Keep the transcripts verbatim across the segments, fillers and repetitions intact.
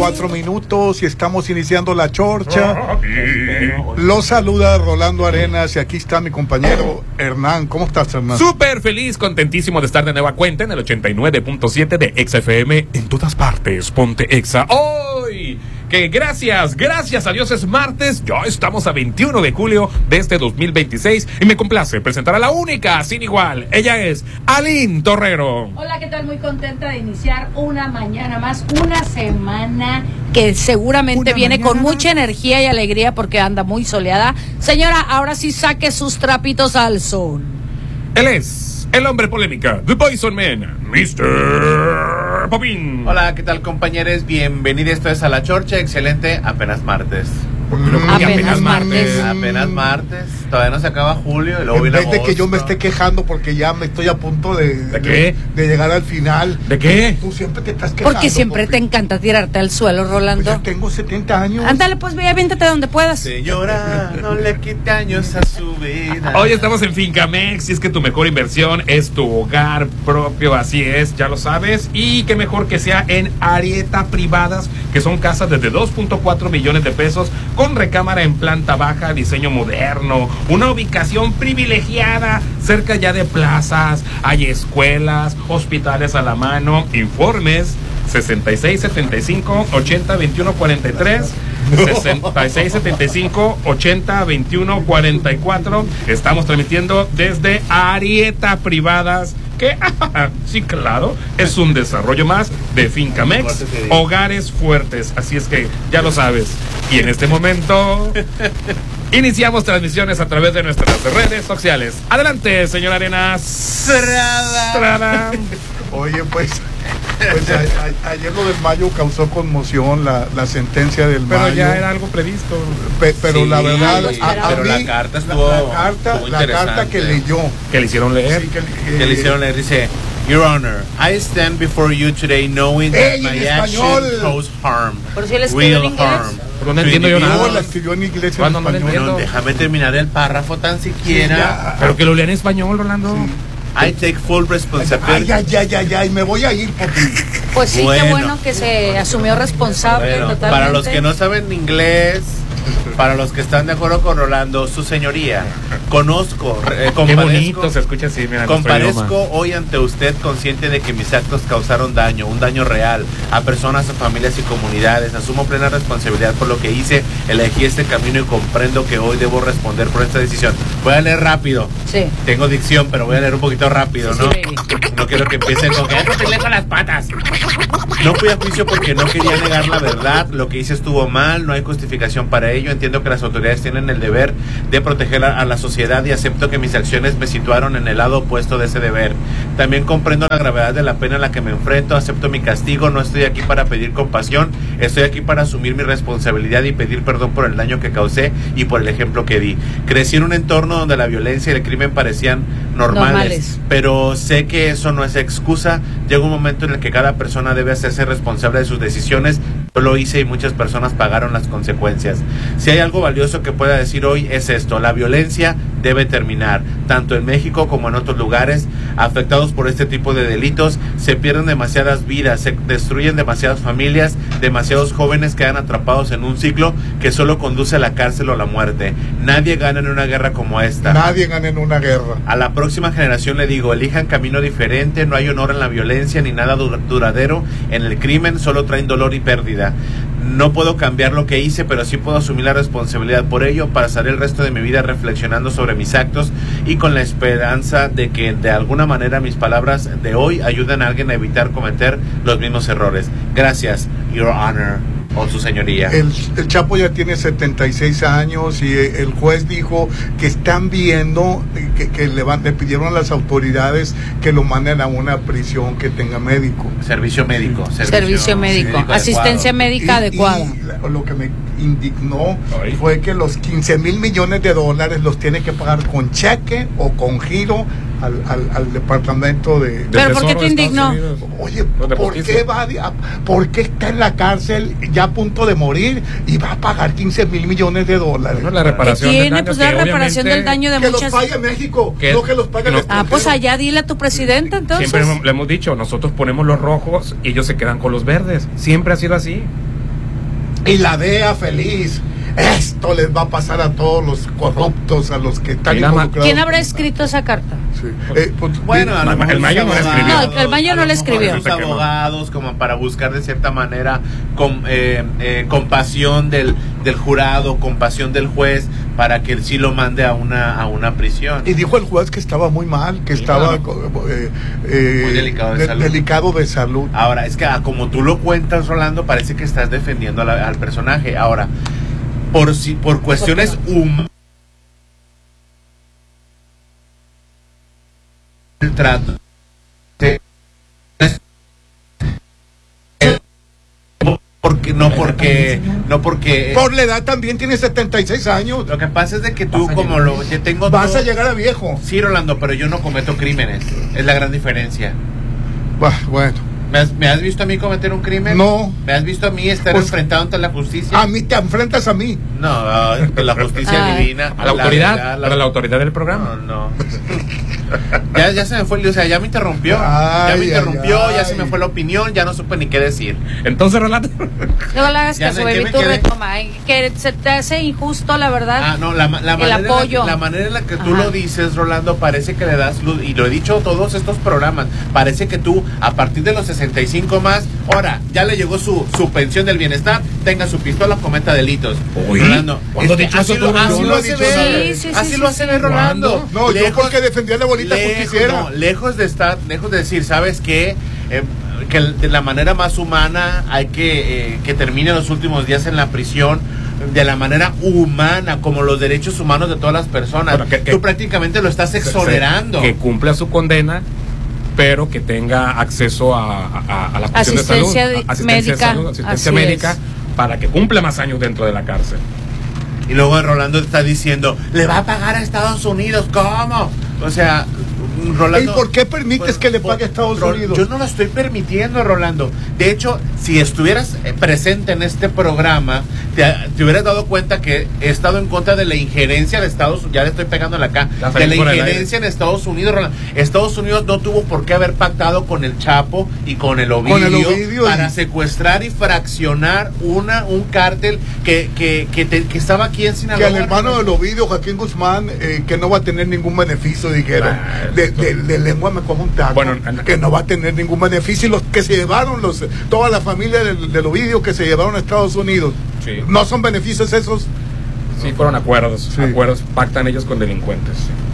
cuatro minutos y estamos iniciando la chorcha. Los saluda Rolando Arenas y aquí está mi compañero Hernán. ¿Cómo estás, Hernán? Súper feliz, contentísimo de estar de nueva cuenta en el ochenta y nueve punto siete de Exa F M en todas partes. Ponte Exa. Hoy, que gracias, gracias a Dios es martes. Ya estamos a veintiuno de julio de este dos mil veintiséis y me complace presentar a la única, sin igual. Ella es Aline Torrero. Hola, ¿qué tal? Muy contenta de iniciar una mañana más, una semana que seguramente una viene mañana con mucha energía y alegría porque anda muy soleada. Señora, ahora sí saque sus trapitos al sol. Él es el hombre polémica, The Poison Man, mister Popín. Hola, ¿qué tal, compañeros? Bienvenidos esto es a La Chorcha. Excelente, apenas martes. Mm, apenas, apenas martes. Apenas martes. Todavía no se acaba julio y luego en viene vez de agosto. que yo me esté quejando porque ya me estoy a punto de, ¿De qué? de, de llegar al final. ¿De qué? Tú siempre te estás quejando. Porque siempre Popi. te encanta tirarte al suelo, Rolando. Pues ya tengo setenta años. Ándale, pues ve, aviéntate donde puedas. Señora, no le quite años a su vida. Hoy estamos en Fincamex y es que tu mejor inversión es tu hogar propio, así es, ya lo sabes. Y qué mejor que sea en Arieta Privadas, que son casas desde dos punto cuatro millones de pesos con recámara en planta baja, diseño moderno, una ubicación privilegiada, cerca ya de plazas, hay escuelas, hospitales a la mano. Informes sesenta y seis setenta y cinco ochenta veintiuno cuarenta y tres, sesenta y seis setenta y cinco ochenta veintiuno cuarenta y cuatro. Estamos transmitiendo desde Arieta Privadas, que sí, claro, es un desarrollo más de Fincamex, hogares fuertes, así es que ya lo sabes. Y en este momento iniciamos transmisiones a través de nuestras redes sociales. Adelante, señor Arenas. Strada. Strada. Oye, pues, pues a, a, ayer lo del Mayo causó conmoción, la, la sentencia del Pero Mayo. ya era algo previsto. Pe, pero Sí, la verdad, sí, a, a pero mí, la carta estuvo- la, la carta, estuvo la carta que interesante. leyó. Que le hicieron leer. Sí, que, Que eh, le hicieron leer, dice: Your Honor, I stand before you today knowing that ¡Ey, en my español! action caused harm. Por si él escribió en Real inglés. harm. Pero no to entiendo yo individuals. nada. No, la escribió en inglés y en ¿Cuándo no le español. entiendo? No, déjame terminar el párrafo tan siquiera. Sí, ya. Pero que lo lean en español, Rolando. I take full Ay, responsibility. ay, ay, ay, ay, me voy a ir porque Pues sí, Bueno. qué bueno que se asumió responsable Bueno, totalmente. para los que no saben inglés, para los que están de acuerdo con Rolando, su señoría, conozco, eh, Qué compadezco, bonito se escucha así, mira. nuestro idioma. comparezco hoy ante usted consciente de que mis actos causaron daño, un daño real a personas, a familias y comunidades. Asumo plena responsabilidad por lo que hice, elegí este camino y comprendo que hoy debo responder por esta decisión. Voy a leer rápido. Sí. Tengo dicción, pero voy a leer un poquito rápido, Sí, ¿no? sí, baby. No quiero que empiecen con que "Ay, pues te leo con las patas". No fui a juicio porque no quería negar la verdad. Lo que hice estuvo mal, no hay justificación para ello. Entiendo que las autoridades tienen el deber de proteger a, a la sociedad y acepto que mis acciones me situaron en el lado opuesto de ese deber. También comprendo la gravedad de la pena a la que me enfrento, acepto mi castigo, no estoy aquí para pedir compasión, estoy aquí para asumir mi responsabilidad y pedir perdón por el daño que causé y por el ejemplo que di. Crecí en un entorno donde la violencia y el crimen parecían normales, Normales. pero sé que eso no es excusa. Llega un momento en el que cada persona debe hacerse responsable de sus decisiones. Yo lo hice y muchas personas pagaron las consecuencias. Si hay algo valioso que pueda decir hoy es esto: la violencia debe terminar, tanto en México como en otros lugares afectados por este tipo de delitos. Se pierden demasiadas vidas, se destruyen demasiadas familias, demasiados jóvenes quedan atrapados en un ciclo que solo conduce a la cárcel o a la muerte. Nadie gana en una guerra como esta. nadie gana en una guerra. A la próxima generación le digo: elijan camino diferente, no hay honor en la violencia ni nada dur- duradero en el crimen, solo traen dolor y pérdida. No puedo cambiar lo que hice, pero sí puedo asumir la responsabilidad por ello. Pasaré el resto de mi vida reflexionando sobre mis actos y con la esperanza de que de alguna manera mis palabras de hoy ayuden a alguien a evitar cometer los mismos errores. Gracias, Your Honor, o su señoría. El, el Chapo ya tiene setenta y seis años y el juez dijo que están viendo, que, que le, van, le pidieron a las autoridades que lo manden a una prisión que tenga médico. Servicio médico. Servicio, Servicio médico, asistencia adecuado. médica Y- adecuada. y la- lo que me indignó Ay. fue que los quince mil millones de dólares los tiene que pagar con cheque o con giro al, al, al departamento de... Del ¿Pero por qué Tesoro te de indignó? Estados Unidos. Oye, Los de ¿por justicia. qué, va de- a- ¿por qué está en la cárcel ya a punto de morir y va a pagar quince mil millones de dólares? Bueno, la ¿Qué reparación del tiene? daño, Pues que la reparación obviamente del daño de que muchas... los pague México, Que- no que los pague el no. extranjero. Ah, pues allá dile a tu presidente entonces. Siempre hemos- le hemos dicho, nosotros ponemos los rojos y ellos se quedan con los verdes. Siempre ha sido así. y la D E A feliz. Esto les va a pasar a todos los corruptos, a los que están involucrados. ¿Quién habrá escrito esa carta? Sí. Eh, pues, bueno, a lo mejor el Mayo no la escribió. No, el Mayo no la escribió. Los abogados, como para buscar de cierta manera con, eh, eh, compasión del, del jurado, compasión del juez, para que él sí lo mande a una, a una prisión. Y dijo el juez que estaba muy mal, que sí, estaba claro. eh, eh, muy delicado de, de, salud. delicado de salud. Ahora, es que ah, como tú lo cuentas, Rolando, parece que estás defendiendo a la, al personaje. Ahora, por si por cuestiones humanas, el trato de, porque no porque no porque por la edad también tiene setenta y seis años. Lo que pasa es de que tú como lo yo tengo vas todo, a llegar a viejo. Sí, Rolando, pero yo no cometo crímenes. Es la gran diferencia. Bah, bueno. ¿Me has, ¿Me has visto a mí cometer un crimen? No. ¿Me has visto a mí estar pues, enfrentado ante la justicia? A mí te enfrentas a mí. No, ante la justicia Ay. divina. A la autoridad, verdad, la, para la autoridad del programa. No, no. ya, ya se me fue, o sea, ya me interrumpió. Ay, ya me interrumpió, ay, ya ay. se me fue la opinión, ya no supe ni qué decir. Entonces, Rolando. No le hagas Ya caso, no, ¿en qué baby, me tú quedé? retoma. ¿eh? Que se te hace injusto, la verdad. Ah, no, la, la, el manera, en la, apoyo. la manera en la que tú Ajá. lo dices, Rolando, parece que le das luz, y lo he dicho todos estos programas, parece que tú, a partir de los sesenta y cinco más, ahora, ya le llegó su, su pensión del bienestar, tenga su pistola, cometa delitos. Uy, Rolando, ¿cuándo es que has dicho así eso lo, tú, así Rolando? lo hace Sí, ver, sí, sí, así sí, lo sí, hace sí. ver Rolando. No, yo porque defendía la bolita justiciera. No, lejos de estar, lejos de decir, ¿sabes qué? Eh, que de la manera más humana hay que eh, que termine los últimos días en la prisión, de la manera humana, como los derechos humanos de todas las personas. Bueno, que- que- Tú prácticamente lo estás exonerando. Que cumpla su condena, pero que tenga acceso a, a, a la cuestión Asistencia de salud, de- asistencia médica, de salud, asistencia así médica, es. para que cumpla más años dentro de la cárcel. Y luego Rolando está diciendo, le va a pagar a Estados Unidos, ¿cómo? O sea, Rolando... ¿Y por qué permites pues, que le por- pague a Estados Ro- Unidos? Yo no lo estoy permitiendo, Rolando. De hecho, si estuvieras eh, presente en este programa, te, te hubieras dado cuenta que he estado en contra de la injerencia de Estados Unidos, ya le estoy pegándole acá, Ya de salí la por el injerencia en Estados Unidos, Rolando. Estados Unidos no tuvo por qué haber pactado con el Chapo y con el Ovidio, Con el Ovidio para y- secuestrar y fraccionar una un cártel que, que, que, te- que estaba aquí en Que Sinaloa. al hermano del Ovidio, Joaquín Guzmán, eh, que no va a tener ningún beneficio, dijeron. Ah, de, esto- de- de lengua me como un taco. Bueno, que no va a tener ningún beneficio. Y los que se llevaron, los toda la familia del, del Ovidio que se llevaron a Estados Unidos, Sí. no son beneficios esos. Sí, fueron acuerdos, Sí. acuerdos, pactan ellos con delincuentes.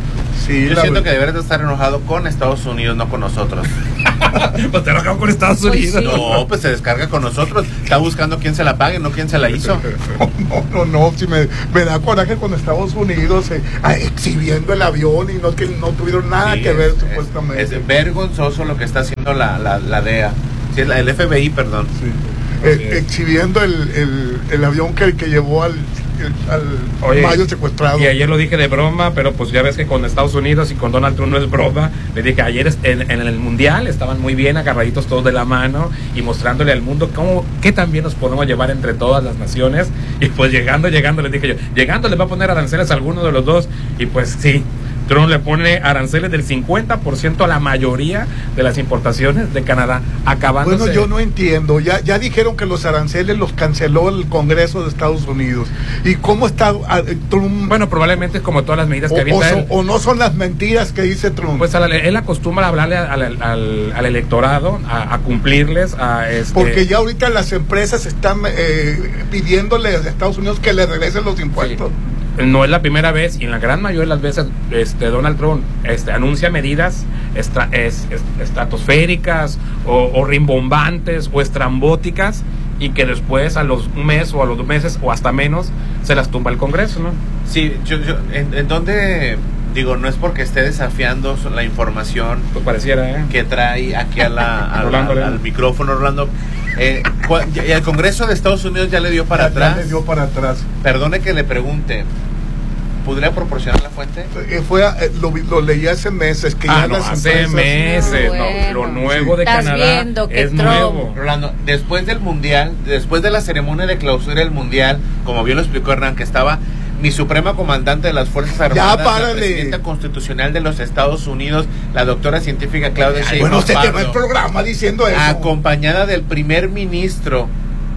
Sí, Yo la siento ver- que deberías de estar enojado con Estados Unidos, no con nosotros. Pues te lo acabo con Estados Pues Unidos. sí. No, pues se descarga con nosotros. Está buscando quién se la pague, no quién se la hizo. No, no, no, si me, me da coraje con Estados Unidos eh, ah, exhibiendo el avión y no que no tuvieron nada Sí, que ver es, supuestamente. Es, es vergonzoso lo que está haciendo la, la, la D E A. Sí, la- el F B I, perdón. Sí. Eh, exhibiendo el, el, el avión que, que llevó al, el- al Oye, Mayo secuestrado. Y ayer lo dije de broma, pero pues ya ves que con Estados Unidos y con Donald Trump no es broma. Le dije, ayer es- en, en el Mundial estaban muy bien agarraditos todos de la mano y mostrándole al mundo cómo, qué también nos podemos llevar entre todas las naciones. Y pues llegando, llegando, les dije yo, llegando les va a poner aranceles a alguno de los dos. Y pues sí, Trump le pone aranceles del cincuenta por ciento a la mayoría de las importaciones de Canadá, acabándose. Bueno, yo no entiendo. Ya, ya dijeron que los aranceles los canceló el Congreso de Estados Unidos. ¿Y cómo está ah, Trump? Bueno, probablemente es como todas las medidas o, que o avienta son- él. o no son las mentiras que dice Trump. Pues a la- él acostumbra a hablarle al, al, al- al electorado, a, a cumplirles, a este... Porque ya ahorita las empresas están eh, pidiéndole a Estados Unidos que le regresen los impuestos. No es la primera vez, y en la gran mayoría de las veces este Donald Trump este, anuncia medidas estra- es- es- estratosféricas o, o rimbombantes o estrambóticas, y que después a los un mes o a los dos meses o hasta menos se las tumba el Congreso, ¿no? Sí, yo, yo, en, en donde, digo, no es porque esté desafiando la información Pues pareciera, ¿eh? que trae aquí a la, al, Rolando, al- Rolando. al micrófono, Orlando. Eh, cua- y el Congreso de Estados Unidos ya le dio para Ya- ya atrás. le dio para atrás. Perdone que le pregunte, ¿podría proporcionar la fuente? Eh, fue a- eh, lo, vi- lo leí hace meses que Ah, ya no, las hace empresas- meses, No, no, bueno. lo nuevo de Estás Canadá viendo que es Trump- nuevo. Rolando, después del Mundial, después de la ceremonia de clausura del Mundial, como bien lo explicó Hernán, que estaba mi suprema comandante de las Fuerzas Armadas, la párale. presidenta constitucional de los Estados Unidos, la doctora científica Claudia Ay, Sheinbaum bueno, se te va el Pardo, programa diciendo eso. acompañada del primer ministro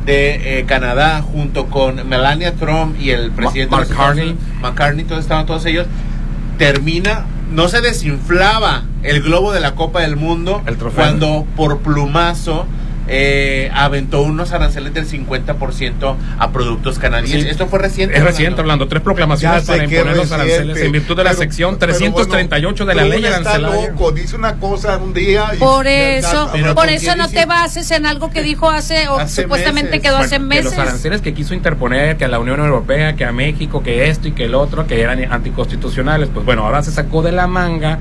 de eh, Canadá, junto con Melania Trump y el presidente Mark Carney, McCartney, todos estaban todos ellos, termina, no se desinflaba el globo de la Copa del Mundo el trofeo, cuando por plumazo Eh, aventó unos aranceles del cincuenta por ciento a productos canadienses. Sí. Esto fue reciente. Es reciente, Orlando. Tres proclamaciones para imponer los aranceles en virtud de la pero, sección trescientos treinta y ocho bueno, de la ley arancelaria. Está loco, dice una cosa un día. Y por eso, ya, por eso no te bases en algo que dijo hace, o hace supuestamente meses. quedó hace bueno, meses. Que los aranceles que quiso interponer, que a la Unión Europea, que a México, que esto y que el otro, que eran anticonstitucionales. Pues bueno, ahora se sacó de la manga,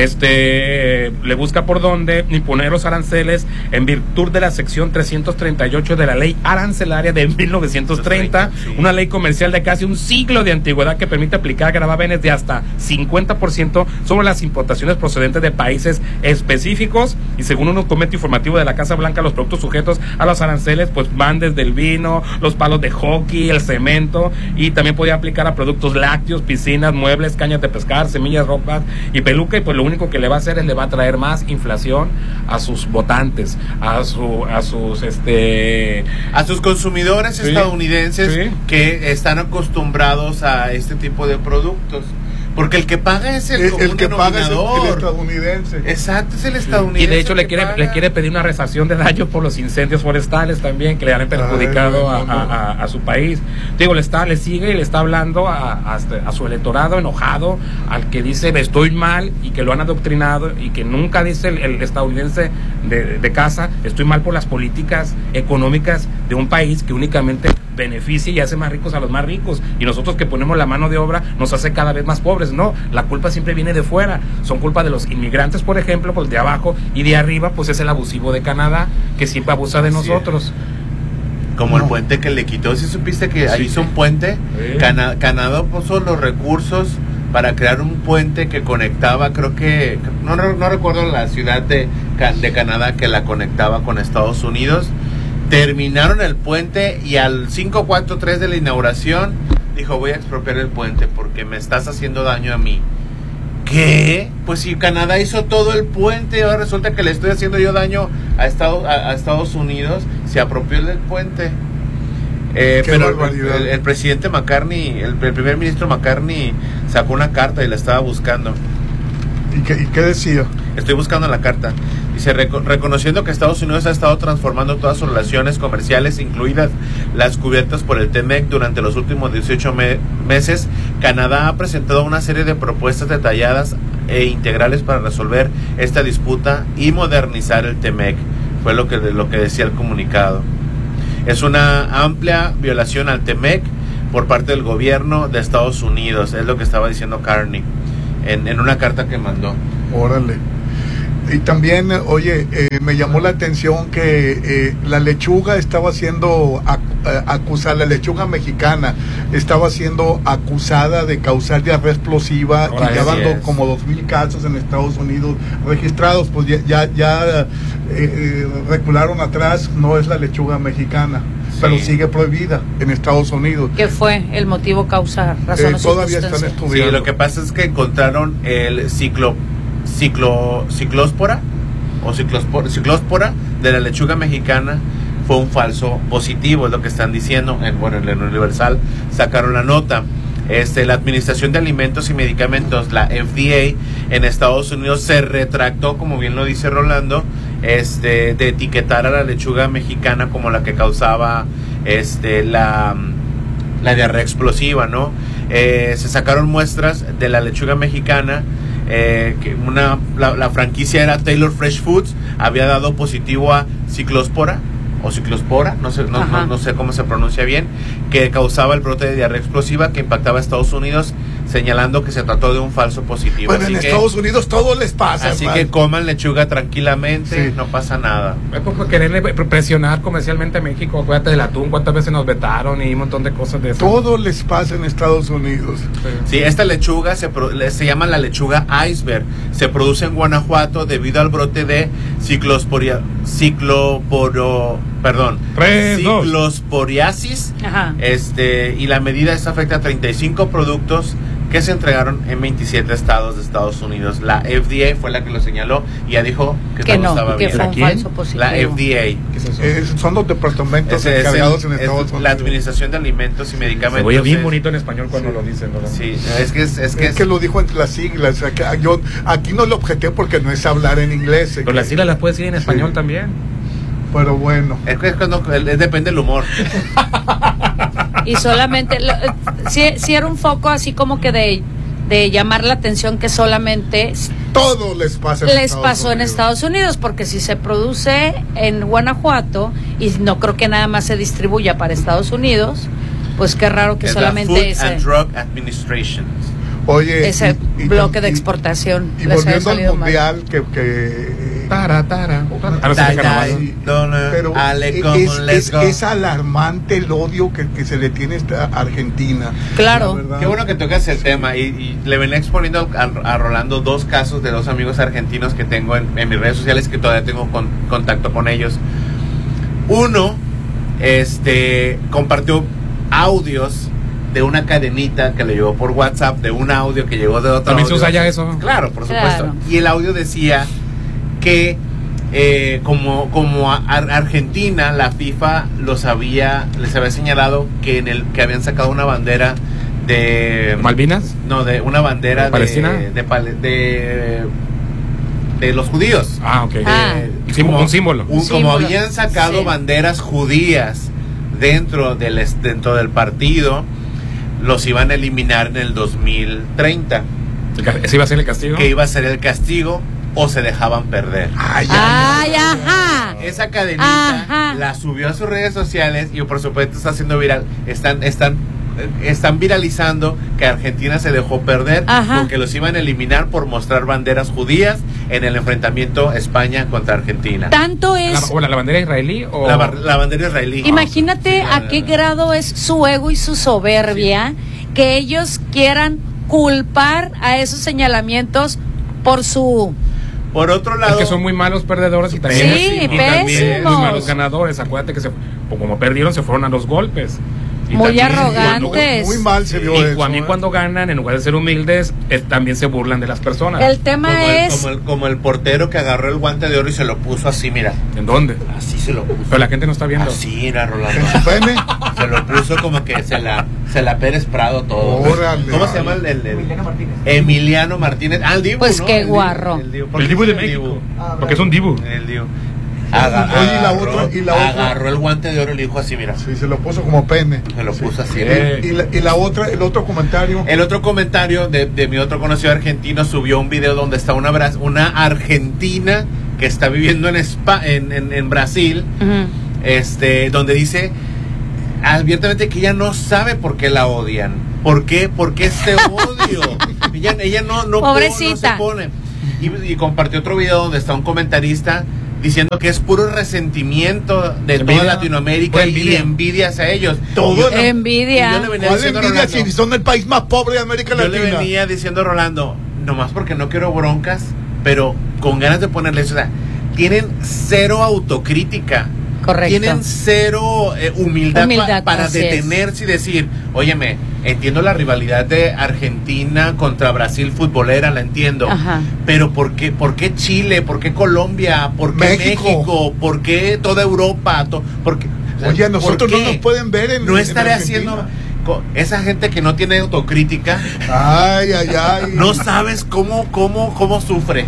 este, le busca por dónde imponer los aranceles en virtud de la sección trescientos treinta y ocho de la ley arancelaria de mil novecientos treinta, sí. Una ley comercial de casi un siglo de antigüedad que permite aplicar gravámenes de hasta cincuenta por ciento sobre las importaciones procedentes de países específicos, y según un documento informativo de la Casa Blanca, los productos sujetos a los aranceles pues van desde el vino, los palos de hockey, el cemento, y también podía aplicar a productos lácteos, piscinas, muebles, cañas de pescar, semillas, ropas y peluca, y pues lo único que le va a hacer es le va a traer más inflación a sus votantes, a su a sus este a sus consumidores sí, estadounidenses sí. que están acostumbrados a este tipo de productos. Porque el que paga es el, el, el que paga es el, el estadounidense. Exacto, es el estadounidense. Y de hecho le quiere paga. le quiere pedir una resarción de daños por los incendios forestales también que le han perjudicado Ay, no, no, no. A, a, a su país. Digo, le está le sigue y le está hablando a, a, a su electorado enojado, al que dice estoy mal y que lo han adoctrinado, y que nunca dice el, el estadounidense de, de casa estoy mal por las políticas económicas de un país que únicamente beneficia y hace más ricos a los más ricos, y nosotros que ponemos la mano de obra nos hace cada vez más pobres. No, la culpa siempre viene de fuera, son culpa de los inmigrantes, por ejemplo, pues de abajo, y de arriba pues es el abusivo de Canadá que siempre abusa de nosotros. Como no. El puente que le quitó, ¿sí supiste que sí, ahí hizo un puente? Sí. Cana- Canadá puso los recursos para crear un puente que conectaba, creo que, no, no recuerdo la ciudad de, de Canadá que la conectaba con Estados Unidos. Terminaron el puente y al cinco cuatro tres de la inauguración dijo voy a expropiar el puente porque me estás haciendo daño a mí. ¿Qué? Pues si Canadá hizo todo el puente, ahora resulta que le estoy haciendo yo daño a Estados, a, a Estados Unidos, se apropió del puente. Eh, pero el, el, el presidente McCartney, el, el primer ministro McCartney sacó una carta y la estaba buscando. ¿Y qué, y qué decía? Estoy buscando la carta. Dice, reco- reconociendo que Estados Unidos ha estado transformando todas sus relaciones comerciales, incluidas las cubiertas por el T M E C durante los últimos dieciocho me- meses, Canadá ha presentado una serie de propuestas detalladas e integrales para resolver esta disputa y modernizar el T M E C. Fue lo que, lo que decía el comunicado. Es una amplia violación al T M E C por parte del gobierno de Estados Unidos, es lo que estaba diciendo Carney en, en una carta que mandó. Órale. Y también, oye, eh, me llamó la atención que eh, la lechuga estaba siendo ac- acusada, la lechuga mexicana estaba siendo acusada de causar diarrea explosiva. Ahora, y ya van do, como dos mil casos en Estados Unidos registrados, pues ya, ya, ya eh, eh, recularon atrás, no es la lechuga mexicana. Sí. Pero sigue prohibida en Estados Unidos. ¿Qué fue el motivo, causa, razón eh, o Todavía están estudiando. Sí, lo que pasa es que encontraron el ciclo Ciclo, ciclóspora o ciclospora, ciclóspora de la lechuga mexicana fue un falso positivo, es lo que están diciendo. En, bueno, en el Universal sacaron la nota. Este, la Administración de Alimentos y Medicamentos, la F D A, en Estados Unidos se retractó, como bien lo dice Rolando, este, de etiquetar a la lechuga mexicana como la que causaba este, la, la diarrea explosiva, ¿no? Eh, se sacaron muestras de la lechuga mexicana. Eh, que una la, la franquicia era Taylor Fresh Foods, había dado positivo a ciclóspora o ciclospora, no sé, no, no, no sé cómo se pronuncia bien, que causaba el brote de diarrea explosiva que impactaba a Estados Unidos, señalando que se trató de un falso positivo. Bueno, así en que, Estados Unidos todo les pasa. Así hermano. que coman lechuga tranquilamente, sí. No pasa nada. Es por quererle presionar comercialmente a México. Acuérdate del atún, cuántas veces nos vetaron y un montón de cosas de eso. Todo les pasa en Estados Unidos. Sí, sí, esta lechuga se, se llama la lechuga iceberg. Se produce en Guanajuato debido al brote de ciclosporia, cicloporo perdón, Tres, dos. ciclosporiasis. Ajá. Este, y la medida esta afecta a treinta y cinco productos que se entregaron en veintisiete estados de Estados Unidos. La F D A fue la que lo señaló y ya dijo que, Que todo no, estaba que bien. fue un ¿Quién? falso positivo. La F D A. ¿Qué es eso? Es- son los departamentos Ese es encargados el- en es Estados Unidos. la Administración de Alimentos y Medicamentos. Se oye bien es- bonito en español cuando lo dicen, ¿no? Sí, es que es, es que Es que lo dijo entre las siglas. O sea, que yo aquí no lo objeté porque no es hablar en inglés. eh, Pero las siglas las puedes decir en español Sí. también. Pero bueno. es que es cuando es- depende del humor. Y solamente, lo- eh, sí, sí era un foco así como que de, de llamar la atención que solamente Todo les pasa en les Estados pasó en Unidos. Estados Unidos, porque si se produce en Guanajuato y no creo que nada más se distribuya para Estados Unidos, pues qué raro que Es la solamente Food ese, and Drug Administration. Oye, ese y- y- bloque de y- exportación Y les haya volviendo al salido mal. mundial, que, que Tara, tara. Ah, no sé Dai, qué carnaval. dai, dona, pero ale, es, como, es, let's go. es alarmante el odio que, que se le tiene a esta Argentina. Claro. La verdad. Qué bueno que tocas el tema y, y le venía exponiendo a, a Rolando dos casos de dos amigos argentinos que tengo en, en mis redes sociales, que todavía tengo con- contacto con ellos. Uno este, compartió audios de una cadenita que le llegó por WhatsApp, de un audio que llegó de otro También se audio. usa ya eso. Claro, por supuesto. Claro. Y el audio decía que eh, como, como a- a- Argentina, la FIFA los había, les había señalado que en el que habían sacado una bandera de ¿Malvinas? no, de una bandera de ¿Palestina? de, pale- de, de los judíos. Ah, ok. Ah. Eh, Sí, un símbolo. un- Un como símbolo. habían sacado Sí. banderas judías dentro del es- dentro del partido, los iban a eliminar en el dos mil treinta. El ca- ¿Ese iba a ser el castigo? Que iba a ser el castigo o se dejaban perder. Ay, Ay, ajá. Esa cadenita Ajá. la subió a sus redes sociales y por supuesto está haciendo viral. Están, están, eh, están viralizando que Argentina se dejó perder Ajá. porque los iban a eliminar por mostrar banderas judías en el enfrentamiento España contra Argentina. Tanto ¿La, es, o la, la bandera israelí o...? La, bar- la bandera israelí. imagínate Sí, la- a qué grado es su ego y su soberbia que ellos quieran culpar a esos señalamientos por su... Por otro Es lado, que son muy malos perdedores y también, Sí, y también pésimos. muy malos ganadores. Acuérdate que se, pues como perdieron se fueron a los golpes. Y Muy también arrogantes. cuando- muy mal se vio y eso. también ¿eh? cuando ganan, en lugar de ser humildes, eh, también se burlan de las personas. El tema como el, es... como, el, como el portero que agarró el guante de oro y se lo puso así, mira. ¿En dónde? Así se lo puso. Pero la gente no está viendo. Así era Rolando. ¿En su pene? Se lo puso como que se la, se la Pérez Prado todo. Órale. ¿Cómo se llama el, el- el- Emiliano Martínez? Ah, el Dibu, Pues ¿no? qué El Dibu, guarro. El Dibu, ¿Por El qué Dibu de dice el México. Porque es un Dibu. El Dibu. Aga- Oye, y la agarró- otra- y la otra- agarró el guante de oro y le dijo así, mira. Sí, se lo puso como pene. Se lo puso así. Eh. Y la, y la otra, el otro comentario. El otro comentario de, de mi otro conocido argentino subió un video donde está una, bra- una argentina que está viviendo en, Spa- en, en, en Brasil, Ujú. este, donde dice abiertamente que ella no sabe por qué la odian. ¿Por qué? ¿Por qué este odio? ella, ella no, no, Pobrecita. no se pone. Y, y compartió otro video donde está un comentarista diciendo que es puro resentimiento de Envidia. toda Latinoamérica Pura y envidia. envidia hacia ellos. Todo Y yo- era- Envidia. y yo le venía ¿Cuál diciendo a envidia Rolando- si son el país más pobre de América yo le Latina? venía diciendo a Rolando, nomás porque no quiero broncas, pero con ganas de ponerle eso. O sea, tienen cero autocrítica. Correcto. Tienen cero eh, humildad, pa- Humildad, para así es. detenerse y decir, óyeme, entiendo la rivalidad de Argentina contra Brasil futbolera, la entiendo. Ajá. Pero ¿por qué, ¿por qué Chile? ¿Por qué Colombia? ¿Por qué México. México? ¿Por qué toda Europa? To- ¿Por qué? Oye, a nosotros ¿Por no qué? nos pueden ver en No en estaré Argentina. haciendo... co- Esa gente que no tiene autocrítica, Ay, ay, ay. no sabes cómo, cómo, cómo sufre.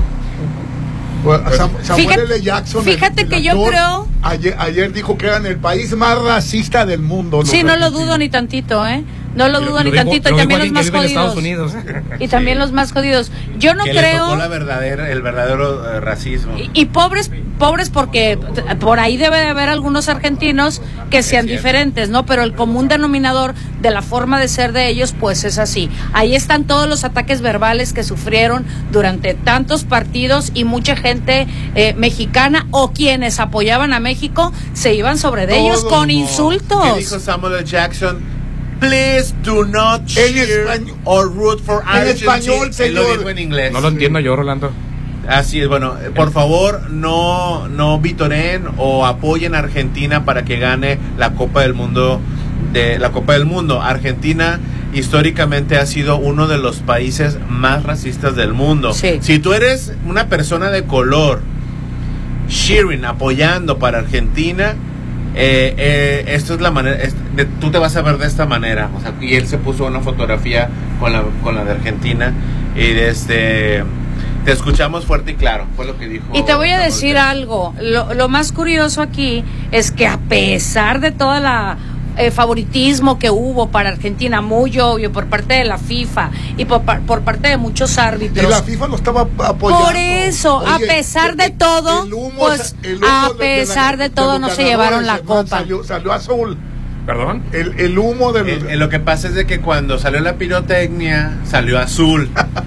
Bueno, Sam- Samuel Fíjate- L. Jackson. fíjate el- el que yo actor, creo- Ayer, ayer dijo que eran el país más racista del mundo. Sí, los no lo argentinos. dudo ni tantito, ¿eh? No lo dudo ni digo- tantito. lo Y digo también los alguien más que vive en Estados jodidos. Unidos. Y también Sí. los más jodidos. Yo no que le tocó creo... la verdadera, el verdadero eh, racismo. Y, y pobres, pobres porque t- por ahí debe de haber algunos argentinos que sean cierto. diferentes, ¿no? Pero el común denominador de la forma de ser de ellos, pues es así. Ahí están todos los ataques verbales que sufrieron durante tantos partidos y mucha gente eh, mexicana o quienes apoyaban a México se iban sobre de ellos Todo con el mundo. insultos. ¿Qué dijo Samuel L. Jackson? Please do not cheer español- or root for en Argentina. español, Él lo señor. dijo en inglés. No lo entiendo yo, Rolando. Así es, bueno, por favor no no vitoren o apoyen a Argentina para que gane la Copa del Mundo de la Copa del Mundo. Argentina históricamente ha sido uno de los países más racistas del mundo. Sí. Si tú eres una persona de color cheering, apoyando para Argentina, eh, eh, esto es la manera, es, de, tú te vas a ver de esta manera, o sea, y él se puso una fotografía con la con la de Argentina y desde te escuchamos fuerte y claro, fue lo que dijo. Y te voy a Samuel decir Pérez. algo, lo, lo más curioso aquí es que a pesar de toda la eh, favoritismo que hubo para Argentina, muy obvio por parte de la FIFA y por, por parte de muchos árbitros. Y la FIFA lo estaba apoyando. Por eso, Oye, a pesar de todo, el humo, pues el humo a de- de pesar la- de todo los no se ganadores, llevaron la hermano, copa. Salió, salió azul. ¿Perdón? El, el humo del... Eh, eh, lo que pasa es de que cuando salió la pirotecnia salió azul,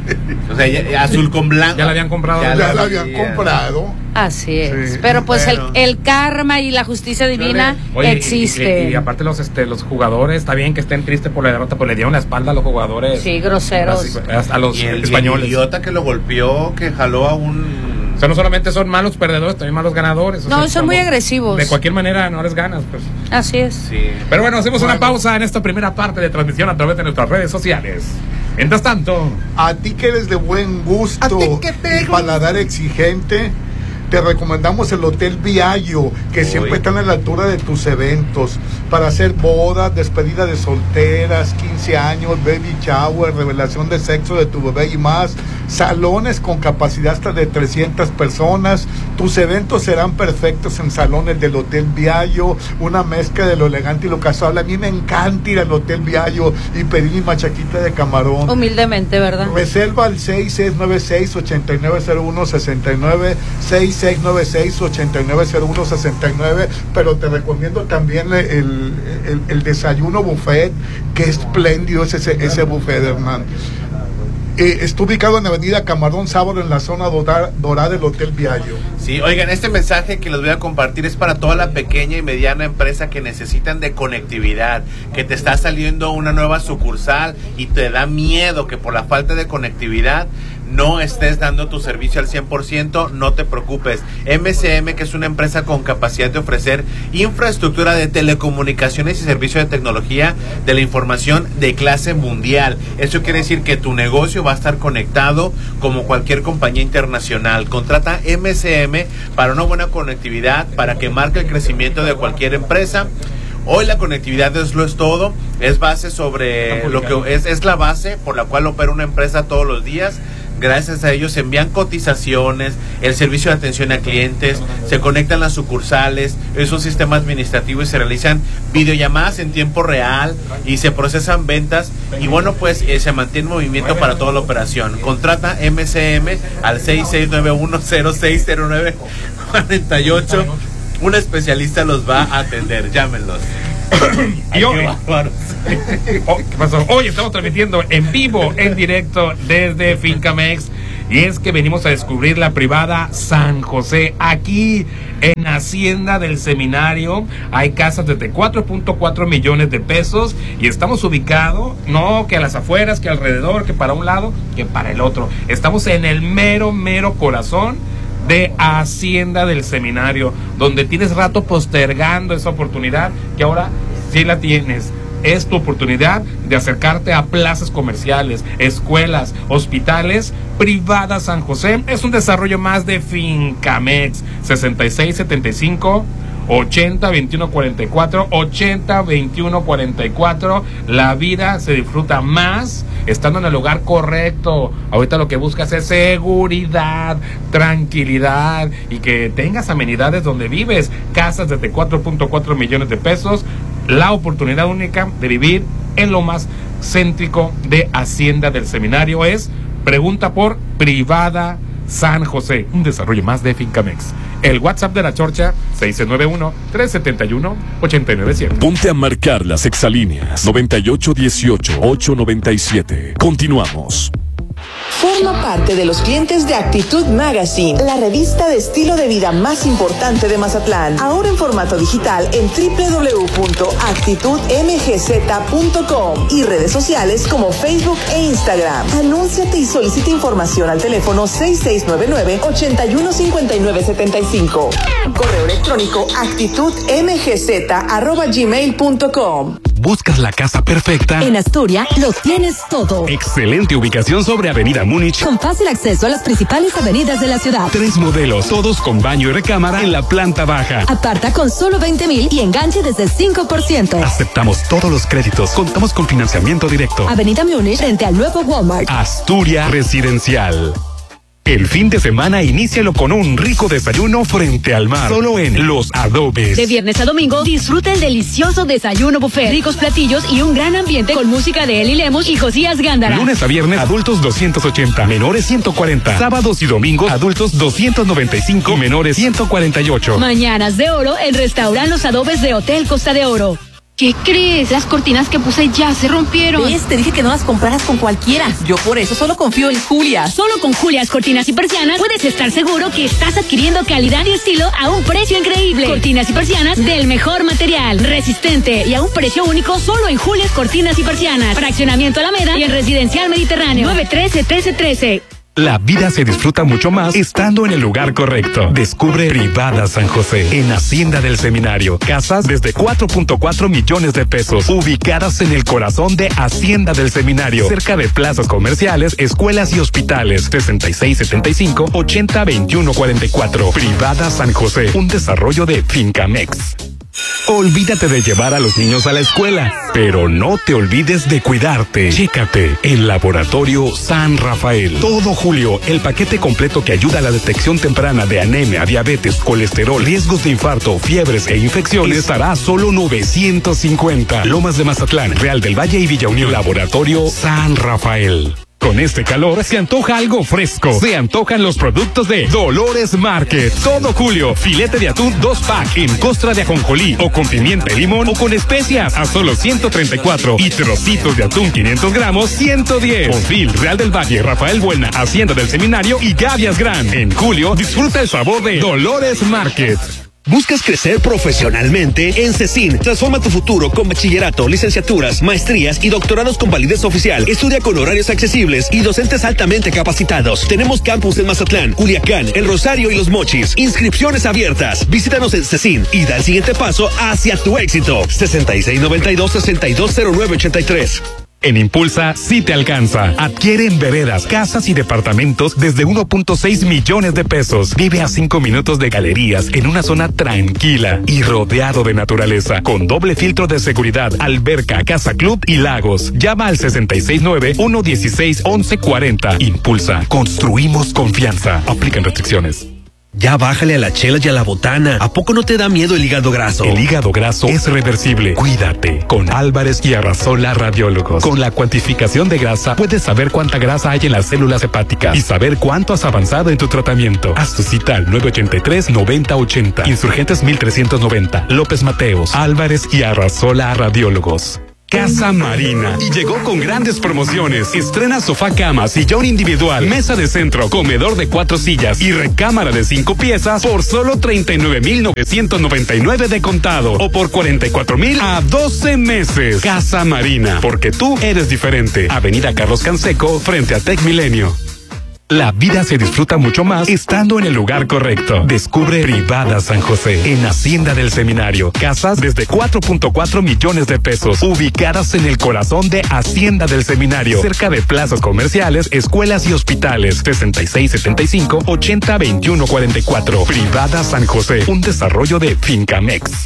o sea, ya- azul con blanco. Ya la habían comprado. ya Ya la habían comprado. Así es. Sí. Pero pues Bueno. el, el karma y la justicia divina Oye, y- existe. Y, y, y aparte los este los jugadores, está bien que estén tristes por la derrota, pues le dieron la espalda a los jugadores. Sí, groseros. A, a los Y el, españoles. el idiota que lo golpeó, que jaló a un... O sea, no solamente son malos perdedores, también malos ganadores. O No, sea, son muy como- agresivos. De cualquier manera no les ganas, pues. Así es. Sí. Pero bueno, hacemos Bueno. una pausa en esta primera parte de transmisión a través de nuestras redes sociales. Mientras tanto, A ti que eres de buen gusto A ti que te y paladar exigente, te recomendamos el Hotel Viallo, que Uy. siempre están a la altura de tus eventos, para hacer bodas, despedida de solteras, quince años, baby shower, revelación de sexo de tu bebé y más, salones con capacidad hasta de trescientas personas. Tus eventos serán perfectos en salones del Hotel Viallo, una mezcla de lo elegante y lo casual. A mí me encanta ir al Hotel Viallo y pedir mi machaquita de camarón. Humildemente, ¿verdad? Reserva al seis seis nueve seis, ocho nueve cero uno, seis nueve, seis seis nueve seis, ocho nueve cero uno, seis nueve, pero te recomiendo también el, el, el desayuno buffet, que espléndido es ese, ese buffet, hermano. Eh, está ubicado en Avenida Camarón Sábado, en la zona dorada, dorada del Hotel Viallo. Sí, oigan, este mensaje que les voy a compartir es para toda la pequeña y mediana empresa que necesitan de conectividad, que te está saliendo una nueva sucursal y te da miedo que por la falta de conectividad no estés dando tu servicio al cien por ciento, no te preocupes. M C M, que es una empresa con capacidad de ofrecer infraestructura de telecomunicaciones y servicio de tecnología de la información de clase mundial. Eso quiere decir que tu negocio va a estar conectado como cualquier compañía internacional. Contrata M C M para una buena conectividad, para que marque el crecimiento de cualquier empresa. Hoy la conectividad es lo es todo, es base sobre lo que es, es la base por la cual opera una empresa todos los días. Gracias a ellos se envían cotizaciones, el servicio de atención a clientes, se conectan las sucursales, es un sistema administrativo y se realizan videollamadas en tiempo real y se procesan ventas y bueno, pues eh, se mantiene movimiento para toda la operación. Contrata M C M al seis seis nueve uno cero seis cero nueve cuatro ocho. Un especialista los va a atender, llámenlos. y hoy, Oh, ¿qué pasó? Hoy estamos transmitiendo en vivo, en directo desde Fincamex. Y es que venimos a descubrir la privada San José. Aquí en Hacienda del Seminario hay casas desde cuatro punto cuatro millones de pesos. Y estamos ubicados, no que a las afueras, que alrededor, que para un lado, que para el otro. Estamos en el mero, mero corazón de Hacienda del Seminario, donde tienes rato postergando esa oportunidad que ahora sí la tienes. Es tu oportunidad de acercarte a plazas comerciales, escuelas, hospitales. Privada San José es un desarrollo más de Fincamex. Sesenta y seis setenta y cinco ochenta veintiuno cuarenta y cuatro, ochenta veintiuno cuarenta y cuatro. La vida se disfruta más estando en el lugar correcto. Ahorita lo que buscas es seguridad, tranquilidad y que tengas amenidades donde vives. Casas desde cuatro punto cuatro millones de pesos. La oportunidad única de vivir en lo más céntrico de Hacienda del Seminario es pregunta por Privada San José, un desarrollo más de Fincamex. El WhatsApp de la Chorcha, seis nueve uno, tres siete uno, ocho nueve siete. Ponte a marcar las exalíneas noventa y ocho dieciocho, ocho noventa y siete. Continuamos. Forma parte de los clientes de Actitud Magazine, la revista de estilo de vida más importante de Mazatlán. Ahora en formato digital en doble u doble u doble u punto actitud m g z punto com y redes sociales como Facebook e Instagram. Anúnciate y solicita información al teléfono seis seis nueve nueve, ocho uno cinco nueve siete cinco. Correo electrónico actitudmgz arroba gmail punto com. ¿Buscas la casa perfecta? En Astoria lo tienes todo. Excelente ubicación sobre Avenida Múnich. Con fácil acceso a las principales avenidas de la ciudad. Tres modelos, todos con baño y recámara en la planta baja. Aparta con solo veinte mil y enganche desde cinco por ciento. Aceptamos todos los créditos. Contamos con financiamiento directo. Avenida Múnich frente al nuevo Walmart. Astoria Residencial. El fin de semana inícialo con un rico desayuno frente al mar, solo en Los Adobes. De viernes a domingo, disfruta el delicioso desayuno buffet, ricos platillos y un gran ambiente con música de Eli Lemos y Josías Gándara. Lunes a viernes, adultos doscientos ochenta, menores ciento cuarenta. Sábados y domingos, adultos doscientos noventa y cinco, menores ciento cuarenta y ocho. Mañanas de oro en Restaurant Los Adobes de Hotel Costa de Oro. ¿Qué crees? Las cortinas que puse ya se rompieron. ¿Ves? Te dije que no las compraras con cualquiera. Yo por eso solo confío en Julia. Solo con Julias Cortinas y Persianas puedes estar seguro que estás adquiriendo calidad y estilo a un precio increíble. Cortinas y persianas del mejor material, resistente y a un precio único solo en Julias Cortinas y Persianas. Fraccionamiento Alameda y en Residencial Mediterráneo. nueve trece trece trece. La vida se disfruta mucho más estando en el lugar correcto. Descubre Privada San José en Hacienda del Seminario. Casas desde cuatro punto cuatro millones de pesos, ubicadas en el corazón de Hacienda del Seminario, cerca de plazas comerciales, escuelas y hospitales. sesenta y seis setenta y cinco, ochenta veintiuno cuarenta y cuatro. Privada San José, un desarrollo de Fincamex. Olvídate de llevar a los niños a la escuela, pero no te olvides de cuidarte. Chécate en Laboratorio San Rafael. Todo julio, el paquete completo que ayuda a la detección temprana de anemia, diabetes, colesterol, riesgos de infarto, fiebres e infecciones estará a solo novecientos cincuenta. Lomas de Mazatlán, Real del Valle y Villa Unión. Laboratorio San Rafael. Con este calor se antoja algo fresco. Se antojan los productos de Dolores Market. Todo julio, filete de atún dos pack en costra de ajonjolí o con pimienta y limón o con especias a solo ciento treinta y cuatro y trocitos de atún quinientos gramos ciento diez. Confil, Real del Valle, Rafael Buena, Hacienda del Seminario y Gavias Gran. En julio, disfruta el sabor de Dolores Market. ¿Buscas crecer profesionalmente? En CECIN, transforma tu futuro con bachillerato, licenciaturas, maestrías y doctorados con validez oficial. Estudia con horarios accesibles y docentes altamente capacitados. Tenemos campus en Mazatlán, Culiacán, El Rosario y Los Mochis. Inscripciones abiertas. Visítanos en CECIN y da el siguiente paso hacia tu éxito. sesenta y seis noventa y dos, sesenta y dos cero nueve ochenta y tres. En Impulsa sí te alcanza. Adquiere en veredas, casas y departamentos desde uno punto seis millones de pesos. Vive a cinco minutos de galerías en una zona tranquila y rodeado de naturaleza, con doble filtro de seguridad, alberca, casa club y lagos. Llama al sesenta y seis nueve, uno dieciséis, once cuarenta. Impulsa. Construimos confianza. Aplican restricciones. Ya bájale a la chela y a la botana. ¿A poco no te da miedo el hígado graso? El hígado graso es reversible. Cuídate con Álvarez y Arrasola Radiólogos. Con la cuantificación de grasa puedes saber cuánta grasa hay en las células hepáticas y saber cuánto has avanzado en tu tratamiento. Haz tu cita al nueve ochenta y tres, noventa ochenta. Insurgentes mil trescientos noventa. López Mateos. Álvarez y Arrasola Radiólogos. Casa Marina. Y llegó con grandes promociones. Estrena sofá cama, sillón individual, mesa de centro, comedor de cuatro sillas y recámara de cinco piezas por solo treinta y nueve mil novecientos noventa y nueve de contado o por cuarenta y cuatro mil a doce meses. Casa Marina, porque tú eres diferente. Avenida Carlos Canseco, frente a Tec Milenio. La vida se disfruta mucho más estando en el lugar correcto. Descubre Privada San José en Hacienda del Seminario. Casas desde cuatro punto cuatro millones de pesos, ubicadas en el corazón de Hacienda del Seminario, cerca de plazas comerciales, escuelas y hospitales. sesenta y seis setenta y cinco, ochenta veintiuno cuarenta y cuatro. Privada San José, un desarrollo de Fincamex.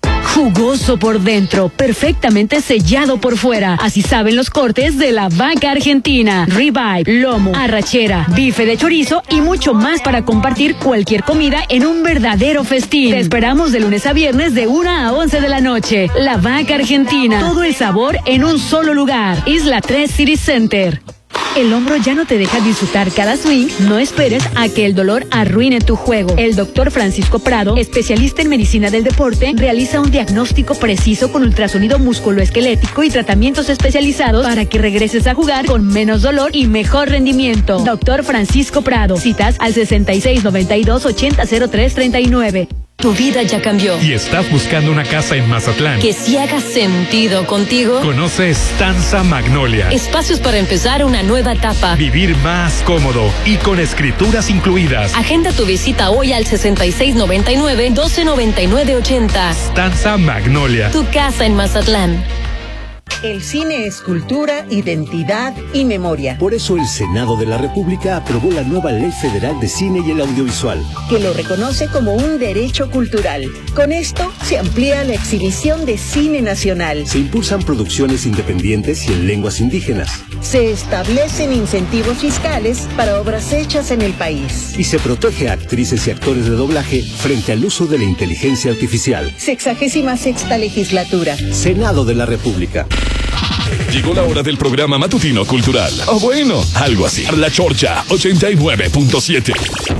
Jugoso por dentro, perfectamente sellado por fuera. Así saben los cortes de la vaca argentina. Ribeye, lomo, arrachera, bife de chorizo y mucho más para compartir cualquier comida en un verdadero festín. Te esperamos de lunes a viernes de una a once de la noche. La vaca argentina. Todo el sabor en un solo lugar. Isla tres City Center. ¿El hombro ya no te deja disfrutar cada swing? No esperes a que el dolor arruine tu juego. El doctor Francisco Prado, especialista en medicina del deporte, realiza un diagnóstico preciso con ultrasonido musculoesquelético y tratamientos especializados para que regreses a jugar con menos dolor y mejor rendimiento. Doctor Francisco Prado. Citas al sesenta y seis noventa y dos ochenta cero tres treinta y nueve. Tu vida ya cambió. ¿Y estás buscando una casa en Mazatlán Que sí haga sentido contigo? Conoce Stanza Magnolia. Espacios para empezar una nueva etapa. Vivir más cómodo y con escrituras incluidas. Agenda tu visita hoy al sesenta y seis noventa y nueve doce noventa y nueve ochenta. Stanza Magnolia. Tu casa en Mazatlán. El cine es cultura, identidad y memoria. Por eso el Senado de la República aprobó la nueva Ley Federal de Cine y el Audiovisual, que lo reconoce como un derecho cultural. Con esto se amplía la exhibición de cine nacional. Se impulsan producciones independientes y en lenguas indígenas. Se establecen incentivos fiscales para obras hechas en el país. Y se protege a actrices y actores de doblaje frente al uso de la inteligencia artificial. Sexagésima sexta legislatura. Senado de la República. Llegó la hora del programa matutino cultural. O bueno, algo así. La Chorcha ochenta y nueve punto siete.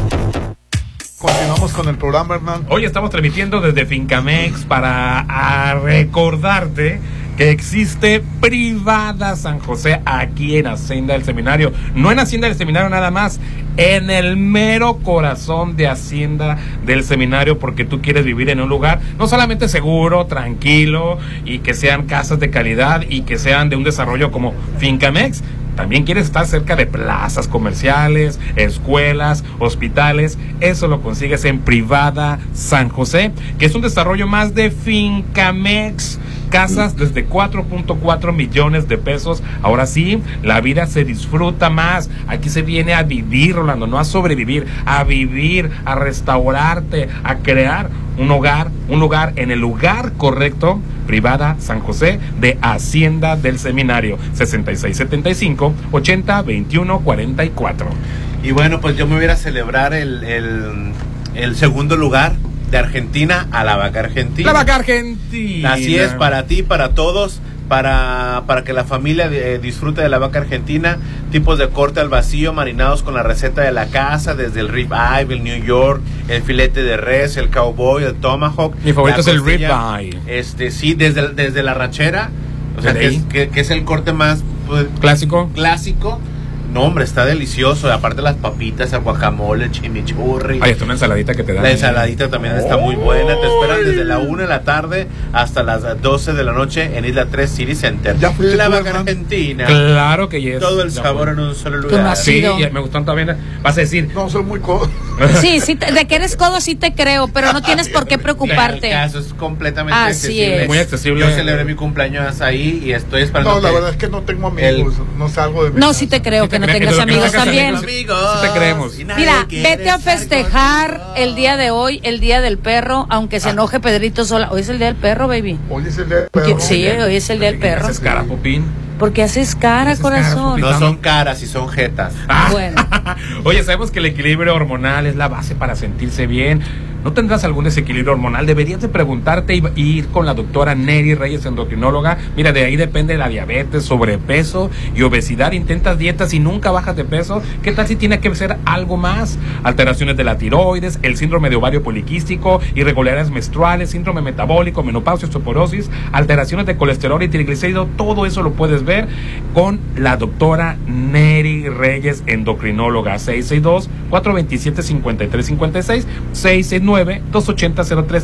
Continuamos con el programa, Hernán. Hoy estamos transmitiendo desde Fincamex para a recordarte que existe Privada San José aquí en Hacienda del Seminario. No en Hacienda del Seminario nada más, en el mero corazón de Hacienda del Seminario, porque tú quieres vivir en un lugar no solamente seguro, tranquilo, y que sean casas de calidad y que sean de un desarrollo como Fincamex. También quieres estar cerca de plazas comerciales, escuelas, hospitales. Eso lo consigues en Privada San José, que es un desarrollo más de Fincamex. Casas desde cuatro punto cuatro millones de pesos. Ahora sí, la vida se disfruta más. Aquí se viene a vivir, Rolando, no a sobrevivir, a vivir, a restaurarte, a crear un hogar, un lugar en el lugar correcto. Privada San José de Hacienda del Seminario, sesenta y seis setenta y cinco ochenta veintiuno cuarenta y cuatro. Y bueno, pues yo me voy a celebrar el, el, el segundo lugar de Argentina a la vaca argentina. La vaca argentina. Así es, para ti, para todos, para, para que la familia eh, disfrute de la vaca argentina. Tipos de corte al vacío, marinados con la receta de la casa, desde el rib eye, el New York, el filete de res, el cowboy, el tomahawk. Mi favorito es el rib costilla, eye. Este, sí, desde, desde la rachera, o sea, que es, que, que es el corte más pues, clásico. Clásico. No, hombre, está delicioso. Aparte las papitas, el guacamole, el chimichurri. Ay, está una ensaladita que te da. La ensaladita también está muy buena. Te esperan desde la una de la tarde hasta las doce de la noche en Isla tres City Center. Ya fuiste la tú, vaca Hernán. argentina. Claro que yes. Todo el Ya sabor fue. en un solo Tú no lugar. has Sí, sido. y me gustó también. Vas a decir. No, soy muy codo. Sí, sí, te- de que eres codo sí te creo, pero no tienes por qué preocuparte. El caso es completamente Así accesible. es. Muy accesible. Yo celebré mi cumpleaños ahí y estoy esperando. No, la que- verdad es que no tengo amigos. No salgo de mi No, casa. sí te creo Sí que te no creo, tengas que lo que no amigos tengas también. amigos. Sí te creemos. Y nadie Mira, quiere vete a estar festejar contigo. el día de hoy, el día del perro, aunque se enoje Pedrito Sola. Hoy es el día del perro, baby. Hoy es el día del Que- perro. Sí, hoy es el día del perro. Haces cara, Popín. Porque haces cara, Haces corazón. cara, No son caras y son jetas. Ah. Bueno. Oye, sabemos que el equilibrio hormonal es la base para sentirse bien. ¿No tendrás algún desequilibrio hormonal? Deberías de preguntarte y, y ir con la doctora Neri Reyes, endocrinóloga. Mira, de ahí depende la diabetes, sobrepeso y obesidad. Intentas dietas y nunca bajas de peso. ¿Qué tal si tiene que ser algo más? Alteraciones de la tiroides, el síndrome de ovario poliquístico, irregularidades menstruales, síndrome metabólico, menopausia, osteoporosis, alteraciones de colesterol y triglicéridos. Todo eso lo puedes ver con la doctora Neri Reyes, endocrinóloga. seis seis dos, cuatro dos siete, cinco tres cinco seis, seis seis nueve, dos ochenta, cero tres